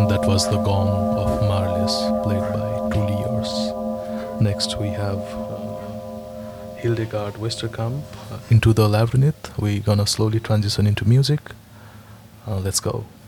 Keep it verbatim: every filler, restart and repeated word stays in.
That was the Gong of Marlis, played by Truly Yours. Next, we have uh, Hildegard Westerkamp, uh, Into the Labyrinth. We're gonna slowly transition into music. Uh, let's go.